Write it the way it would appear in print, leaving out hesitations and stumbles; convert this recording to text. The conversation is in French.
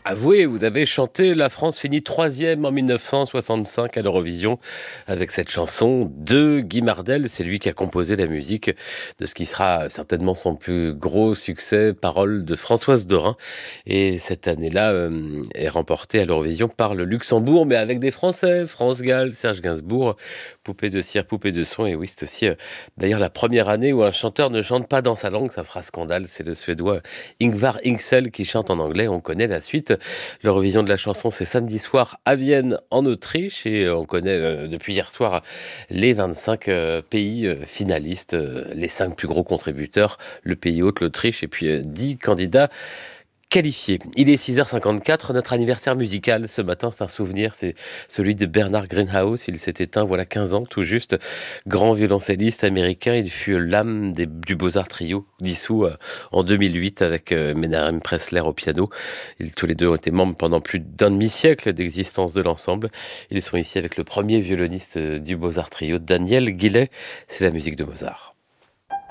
Avouez, vous avez chanté La France finit troisième en 1965 à l'Eurovision avec cette chanson de Guy Mardel. C'est lui qui a composé la musique de ce qui sera certainement son plus gros succès, paroles de Françoise Dorin. Et cette année-là est remportée à l'Eurovision par le Luxembourg, mais avec des Français, France Gall, Serge Gainsbourg, Poupée de cire, Poupée de son. Et oui, c'est aussi d'ailleurs la première année où un chanteur ne chante pas dans sa langue, ça fera scandale. C'est le Suédois Ingvar Inxel qui chante en anglais. On connaît la suite. L'Eurovision de la chanson, c'est samedi soir à Vienne, en Autriche. Et on connaît depuis hier soir les 25 pays finalistes, les 5 plus gros contributeurs, le pays hôte, l'Autriche, et puis 10 candidats qualifiés. Il est 6h54, notre anniversaire musical ce matin, c'est un souvenir, c'est celui de Bernard Greenhouse. Il s'est éteint voilà 15 ans tout juste, grand violoncelliste américain. Il fut l'âme du Beaux-Arts Trio, dissous en 2008 avec Menahem Pressler au piano. Tous les deux ont été membres pendant plus d'un demi-siècle d'existence de l'ensemble. Ils sont ici avec le premier violoniste du Beaux-Arts Trio, Daniel Guillet. C'est la musique de Mozart.